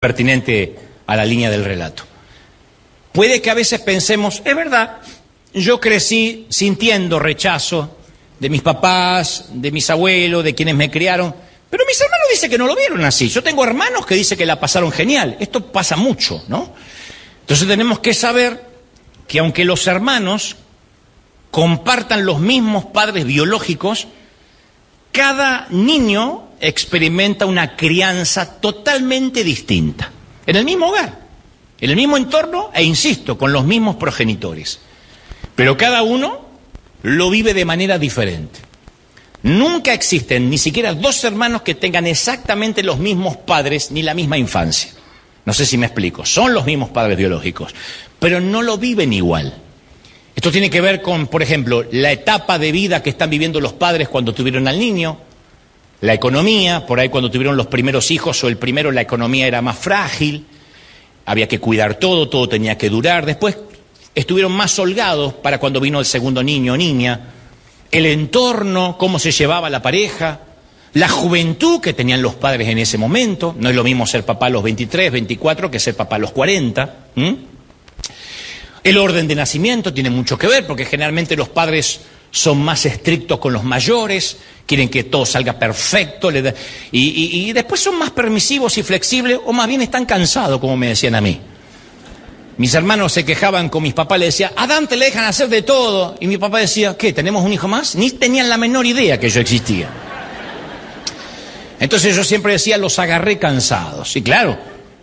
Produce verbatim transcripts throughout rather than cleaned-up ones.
pertinente a la línea del relato. Puede que a veces pensemos, es verdad, yo crecí sintiendo rechazo de mis papás, de mis abuelos, de quienes me criaron, pero mis hermanos dicen que no lo vieron así. Yo tengo hermanos que dicen que la pasaron genial. Esto pasa mucho, ¿no? Entonces tenemos que saber que aunque los hermanos compartan los mismos padres biológicos, cada niño experimenta una crianza totalmente distinta, en el mismo hogar, en el mismo entorno e, insisto, con los mismos progenitores. Pero cada uno lo vive de manera diferente. Nunca existen ni siquiera dos hermanos que tengan exactamente los mismos padres ni la misma infancia. No sé si me explico, son los mismos padres biológicos, pero no lo viven igual. Esto tiene que ver con, por ejemplo, la etapa de vida que están viviendo los padres cuando tuvieron al niño, la economía, por ahí cuando tuvieron los primeros hijos o el primero la economía era más frágil, había que cuidar todo, todo tenía que durar. Después estuvieron más holgados para cuando vino el segundo niño o niña, el entorno, cómo se llevaba la pareja, la juventud que tenían los padres en ese momento. No es lo mismo ser papá a los veintitrés, veinticuatro que ser papá a los cuarenta. ¿Mm? El orden de nacimiento tiene mucho que ver, porque generalmente los padres son más estrictos con los mayores, quieren que todo salga perfecto, le da, y, y, y después son más permisivos y flexibles, o más bien están cansados, como me decían a mí. Mis hermanos se quejaban con mis papás, le decía, a Dante le dejan hacer de todo, y mi papá decía, ¿qué, tenemos un hijo más? Ni tenían la menor idea que yo existía. Entonces yo siempre decía, los agarré cansados. Y claro,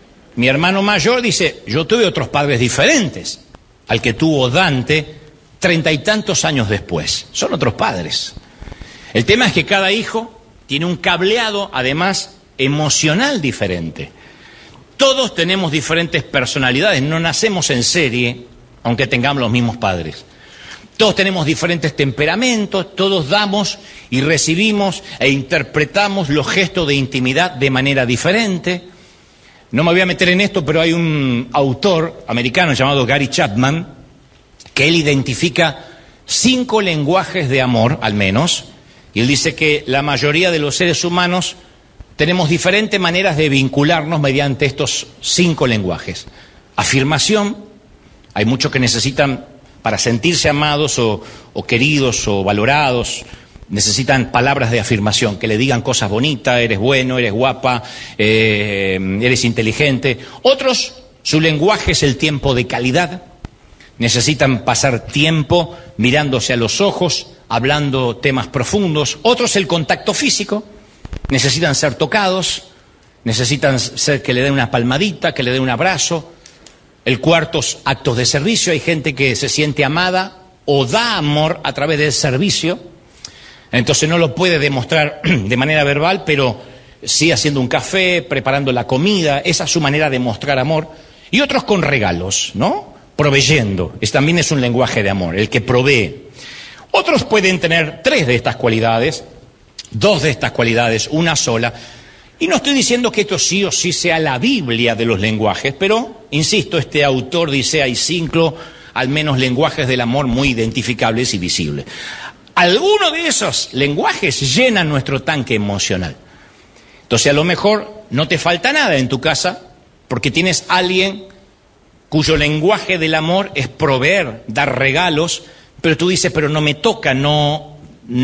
mi hermano mayor dice, yo tuve otros padres diferentes al que tuvo Dante treinta y tantos años después. Son otros padres. El tema es que cada hijo tiene un cableado, además, emocional diferente. Todos tenemos diferentes personalidades, no nacemos en serie, aunque tengamos los mismos padres. Todos tenemos diferentes temperamentos, todos damos y recibimos e interpretamos los gestos de intimidad de manera diferente. No me voy a meter en esto, pero hay un autor americano llamado Gary Chapman, que él identifica cinco lenguajes de amor, al menos, y él dice que la mayoría de los seres humanos tenemos diferentes maneras de vincularnos mediante estos cinco lenguajes. Afirmación, hay muchos que necesitan, para sentirse amados o, o queridos o valorados, necesitan palabras de afirmación, que le digan cosas bonitas, eres bueno, eres guapa, eh, eres inteligente. Otros, su lenguaje es el tiempo de calidad, necesitan pasar tiempo mirándose a los ojos, hablando temas profundos. Otros, el contacto físico, necesitan ser tocados, necesitan ser que le den una palmadita, que le den un abrazo. El cuarto, actos de servicio. Hay gente que se siente amada o da amor a través del servicio. Entonces no lo puede demostrar de manera verbal, pero sí haciendo un café, preparando la comida. Esa es su manera de mostrar amor. Y otros con regalos, ¿no? Proveyendo. Es, también es un lenguaje de amor, el que provee. Otros pueden tener tres de estas cualidades, dos de estas cualidades, una sola. Y no estoy diciendo que esto sí o sí sea la Biblia de los lenguajes, pero, insisto, este autor dice hay cinco, al menos, lenguajes del amor muy identificables y visibles. Algunos de esos lenguajes llenan nuestro tanque emocional. Entonces, a lo mejor no te falta nada en tu casa porque tienes a alguien cuyo lenguaje del amor es proveer, dar regalos, pero tú dices, pero no me toca, no,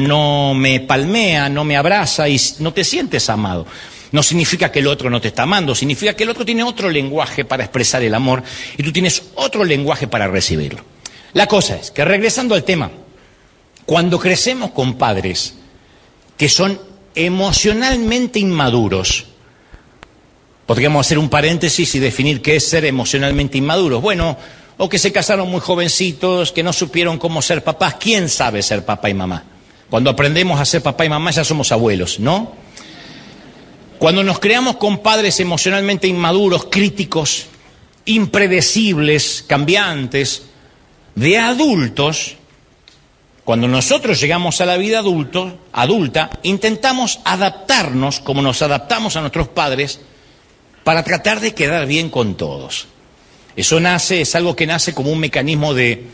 no me palmea, no me abraza y no te sientes amado. No significa que el otro no te está amando, significa que el otro tiene otro lenguaje para expresar el amor y tú tienes otro lenguaje para recibirlo. La cosa es que, regresando al tema, cuando crecemos con padres que son emocionalmente inmaduros, podríamos hacer un paréntesis y definir qué es ser emocionalmente inmaduros. Bueno, o que se casaron muy jovencitos, que no supieron cómo ser papás. ¿Quién sabe ser papá y mamá? Cuando aprendemos a ser papá y mamá ya somos abuelos, ¿no? Cuando nos creamos con padres emocionalmente inmaduros, críticos, impredecibles, cambiantes, de adultos, cuando nosotros llegamos a la vida adulto, adulta, intentamos adaptarnos como nos adaptamos a nuestros padres para tratar de quedar bien con todos. Eso nace, es algo que nace como un mecanismo de,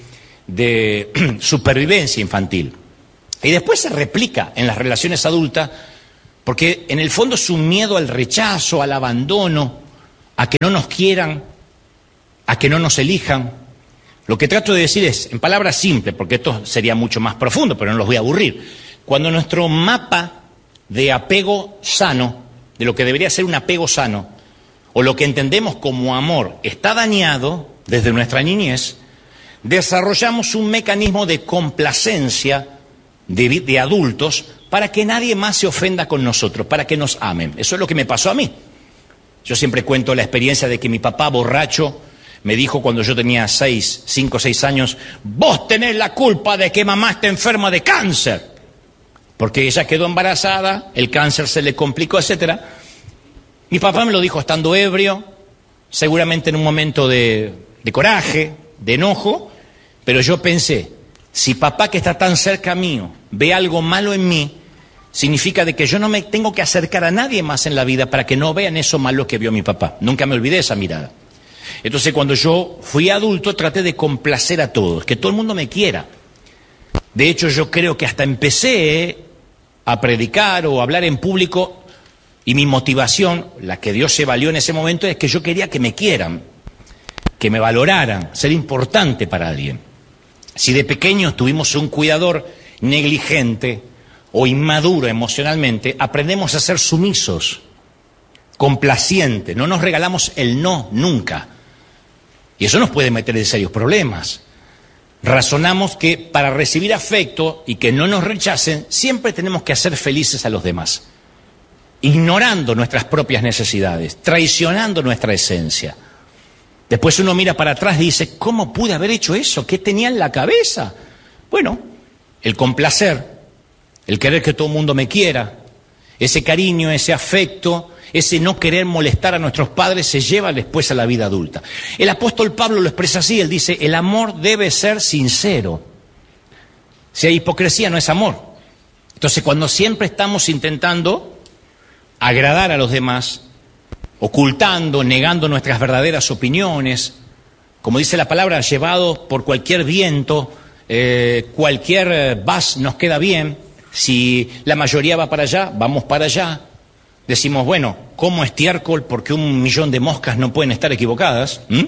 de supervivencia infantil. Y después se replica en las relaciones adultas, porque en el fondo es un miedo al rechazo, al abandono, a que no nos quieran, a que no nos elijan. Lo que trato de decir es, en palabras simples, porque esto sería mucho más profundo, pero no los voy a aburrir. Cuando nuestro mapa de apego sano, de lo que debería ser un apego sano, o lo que entendemos como amor, está dañado desde nuestra niñez, desarrollamos un mecanismo de complacencia de, de adultos para que nadie más se ofenda con nosotros, para que nos amen. Eso es lo que me pasó a mí. Yo siempre cuento la experiencia de que mi papá borracho me dijo cuando yo tenía seis, cinco o seis años, vos tenés la culpa de que mamá esté enferma de cáncer. Porque ella quedó embarazada, el cáncer se le complicó, etcétera. Mi papá me lo dijo estando ebrio, seguramente en un momento de, de coraje, de enojo, pero yo pensé, si papá que está tan cerca mío ve algo malo en mí, significa de que yo no me tengo que acercar a nadie más en la vida para que no vean eso malo que vio mi papá. Nunca me olvidé esa mirada. Entonces cuando yo fui adulto traté de complacer a todos, que todo el mundo me quiera. De hecho yo creo que hasta empecé a predicar o a hablar en público y mi motivación, la que Dios se valió en ese momento, es que yo quería que me quieran, que me valoraran, ser importante para alguien. Si de pequeños tuvimos un cuidador negligente o inmaduro emocionalmente, aprendemos a ser sumisos, complacientes, no nos regalamos el no nunca. Y eso nos puede meter en serios problemas. Razonamos que para recibir afecto y que no nos rechacen, siempre tenemos que hacer felices a los demás, ignorando nuestras propias necesidades, traicionando nuestra esencia. Después uno mira para atrás y dice, ¿cómo pude haber hecho eso? ¿Qué tenía en la cabeza? Bueno, el complacer, el querer que todo el mundo me quiera, ese cariño, ese afecto, ese no querer molestar a nuestros padres se lleva después a la vida adulta. El apóstol Pablo lo expresa así, él dice, el amor debe ser sincero. Si hay hipocresía no es amor. Entonces cuando siempre estamos intentando agradar a los demás, ocultando, negando nuestras verdaderas opiniones, como dice la palabra, llevado por cualquier viento, eh, cualquier vas nos queda bien, si la mayoría va para allá, vamos para allá. Decimos, bueno, como estiércol porque un millón de moscas no pueden estar equivocadas. ¿Mm?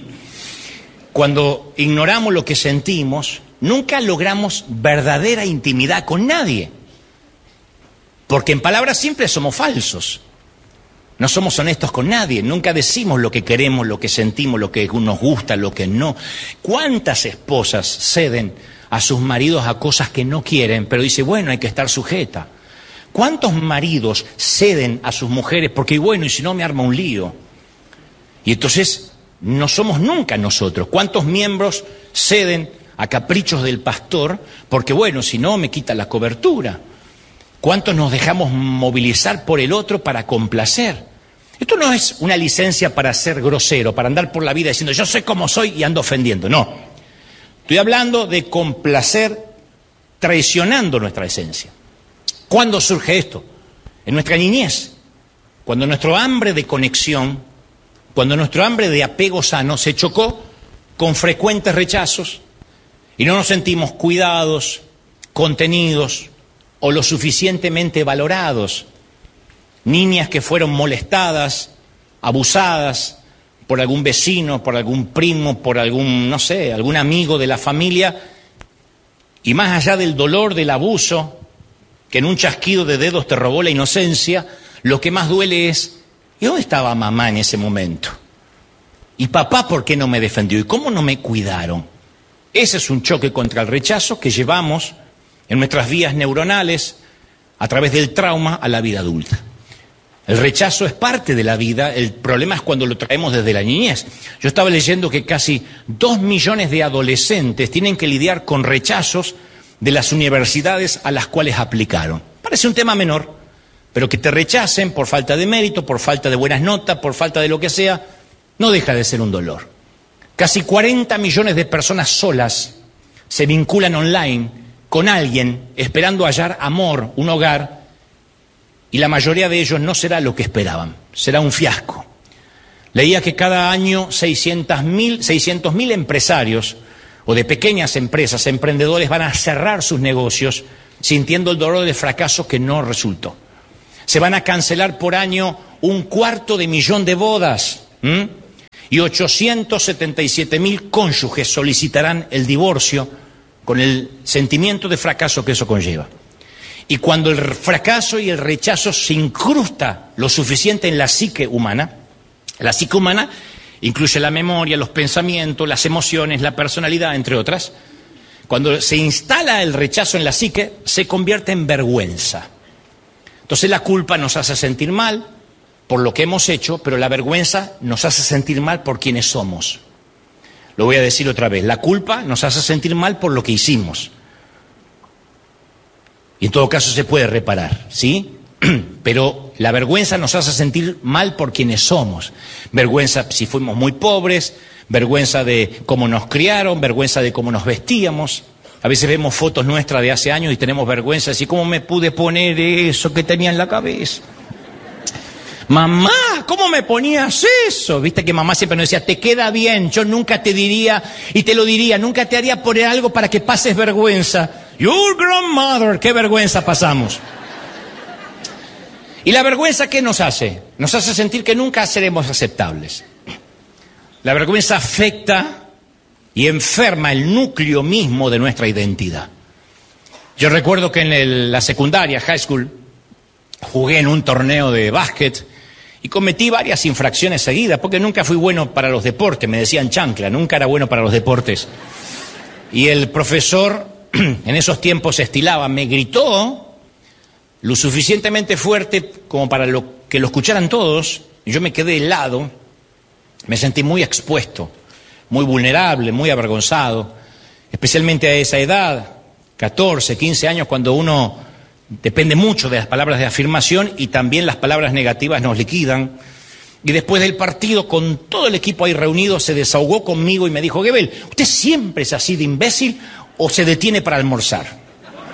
Cuando ignoramos lo que sentimos, nunca logramos verdadera intimidad con nadie. Porque en palabras simples somos falsos. No somos honestos con nadie, nunca decimos lo que queremos, lo que sentimos, lo que nos gusta, lo que no. ¿Cuántas esposas ceden a sus maridos a cosas que no quieren, pero dice, bueno, hay que estar sujeta? ¿Cuántos maridos ceden a sus mujeres porque, bueno, y si no me arma un lío? Y entonces no somos nunca nosotros. ¿Cuántos miembros ceden a caprichos del pastor porque, bueno, si no me quita la cobertura? ¿Cuántos nos dejamos movilizar por el otro para complacer? Esto no es una licencia para ser grosero, para andar por la vida diciendo yo sé cómo soy y ando ofendiendo. No. Estoy hablando de complacer traicionando nuestra esencia. ¿Cuándo surge esto? En nuestra niñez. Cuando nuestro hambre de conexión, cuando nuestro hambre de apego sano se chocó con frecuentes rechazos y no nos sentimos cuidados, contenidos o lo suficientemente valorados. Niñas que fueron molestadas, abusadas por algún vecino, por algún primo, por algún, no sé, algún amigo de la familia. Y más allá del dolor del abuso, que en un chasquido de dedos te robó la inocencia, lo que más duele es, ¿y dónde estaba mamá en ese momento? ¿Y papá por qué no me defendió? ¿Y cómo no me cuidaron? Ese es un choque contra el rechazo que llevamos en nuestras vías neuronales a través del trauma a la vida adulta. El rechazo es parte de la vida, el problema es cuando lo traemos desde la niñez. Yo estaba leyendo que casi dos millones de adolescentes tienen que lidiar con rechazos de las universidades a las cuales aplicaron. Parece un tema menor, pero que te rechacen por falta de mérito, por falta de buenas notas, por falta de lo que sea, no deja de ser un dolor. Casi cuarenta millones de personas solas se vinculan online con alguien esperando hallar amor, un hogar, y la mayoría de ellos no será lo que esperaban, será un fiasco. Leía que cada año seiscientos mil empresarios o de pequeñas empresas, emprendedores, van a cerrar sus negocios sintiendo el dolor del fracaso que no resultó. Se van a cancelar por año un cuarto de millón de bodas. ¿Mm? y ochocientos setenta y siete mil cónyuges solicitarán el divorcio con el sentimiento de fracaso que eso conlleva. Y cuando el fracaso y el rechazo se incrusta lo suficiente en la psique humana, la psique humana incluye la memoria, los pensamientos, las emociones, la personalidad, entre otras. Cuando se instala el rechazo en la psique, se convierte en vergüenza. Entonces la culpa nos hace sentir mal por lo que hemos hecho, pero la vergüenza nos hace sentir mal por quienes somos. Lo voy a decir otra vez, la culpa nos hace sentir mal por lo que hicimos. Y en todo caso se puede reparar, ¿sí? Pero la vergüenza nos hace sentir mal por quienes somos. Vergüenza si fuimos muy pobres, vergüenza de cómo nos criaron, vergüenza de cómo nos vestíamos. A veces vemos fotos nuestras de hace años y tenemos vergüenza, así cómo me pude poner eso que tenía en la cabeza. Mamá, ¿cómo me ponías eso? Viste que mamá siempre nos decía, te queda bien, yo nunca te diría, y te lo diría, nunca te haría poner algo para que pases vergüenza. Your grandmother, qué vergüenza pasamos. ¿Y la vergüenza qué nos hace? Nos hace sentir que nunca seremos aceptables. La vergüenza afecta y enferma el núcleo mismo de nuestra identidad. Yo recuerdo que en el, la secundaria, high school, jugué en un torneo de básquet y cometí varias infracciones seguidas, porque nunca fui bueno para los deportes, me decían chancla, nunca era bueno para los deportes. Y el profesor en esos tiempos se estilaba, me gritó lo suficientemente fuerte como para lo, que lo escucharan todos, y yo me quedé helado, me sentí muy expuesto, muy vulnerable, muy avergonzado, especialmente a esa edad, catorce, quince años, cuando uno depende mucho de las palabras de afirmación y también las palabras negativas nos liquidan. Y después del partido, con todo el equipo ahí reunido, se desahogó conmigo y me dijo, Gebel, ¿usted siempre es así de imbécil o se detiene para almorzar?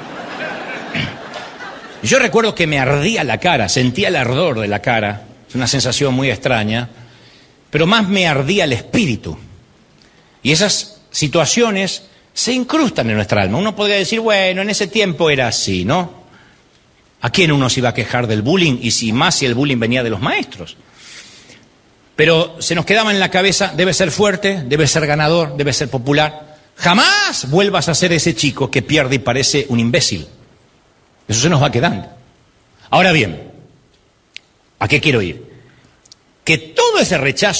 Yo recuerdo que me ardía la cara, sentía el ardor de la cara, es una sensación muy extraña, pero más me ardía el espíritu. Y esas situaciones se incrustan en nuestra alma. Uno podría decir, bueno, en ese tiempo era así, ¿no? ¿A quién uno se iba a quejar del bullying? Y si más si el bullying venía de los maestros. Pero se nos quedaba en la cabeza, debe ser fuerte, debe ser ganador, debe ser popular. Jamás vuelvas a ser ese chico que pierde y parece un imbécil. Eso se nos va quedando. Ahora bien, ¿a qué quiero ir? Que todo ese rechazo